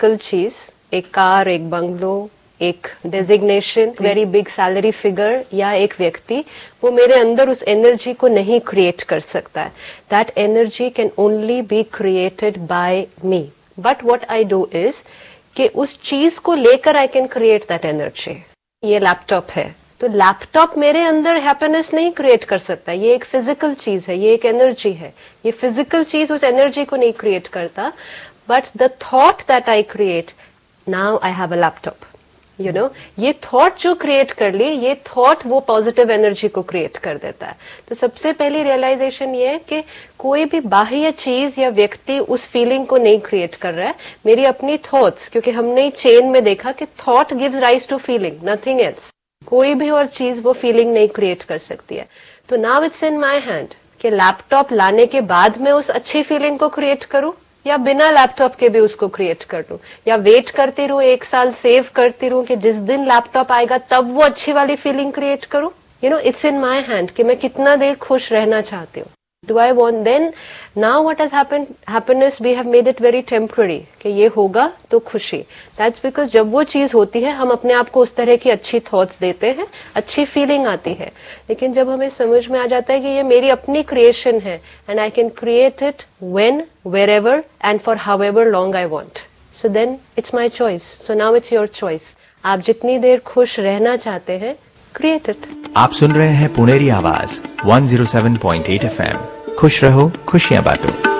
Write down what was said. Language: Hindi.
फिजिकल चीज, एक कार, एक बंगलो, एक designation, very big salary figure या एक व्यक्ति, वो मेरे अंदर उस एनर्जी को नहीं क्रिएट कर सकता है. That energy can only be created by me. But what I do is कि उस चीज को लेकर I can create that energy. ये लैपटॉप है, तो लैपटॉप मेरे अंदर हैप्पीनेस नहीं क्रिएट कर सकता. ये एक फिजिकल चीज है, ये एक एनर्जी है. ये फिजिकल चीज उस एनर्जी को नहीं क्रिएट करता. But the thought that I create, now I have a laptop, you know, ये थॉट जो क्रिएट कर ली, ये थॉट वो पॉजिटिव एनर्जी को क्रिएट कर देता है. तो सबसे पहली रियलाइजेशन ये है कि कोई भी बाह्य चीज या व्यक्ति उस फीलिंग को नहीं क्रिएट कर रहा है. मेरी अपनी थॉट्स, क्योंकि हमने चेन में देखा कि thought gives rise to feeling, nothing else. कोई भी और चीज वो फीलिंग नहीं क्रिएट कर सकती है. तो now it's in my hand कि लैपटॉप लाने के बाद मैं उस अच्छी फीलिंग को क्रिएट करूं या बिना लैपटॉप के भी उसको क्रिएट कर लूं, या वेट करती रहूं, 1 साल सेव करती रहूं कि जिस दिन लैपटॉप आएगा तब वो अच्छी वाली फीलिंग क्रिएट करूं. You know, it's in my hand कि मैं कितना देर खुश रहना चाहती हूँ. Do I want? Then now what has happened? Happiness we have made it very temporary कि ये होगा तो खुशी. That's because जब वो चीज होती है हम अपने आप को उस तरह की अच्छी थॉट्स देते हैं, अच्छी फीलिंग आती है. लेकिन जब हमें समझ में आ जाता है कि ये मेरी अपनी क्रिएशन है and I can create it when, wherever and for however long I want. So then it's my choice. So now it's your choice. आप जितनी देर खुश रहना चाहते हैं, क्रिएट इट. आप सुन रहे हैं पुणेरी आवाज 107.8 FM. खुश रहो, खुशियां बांटो.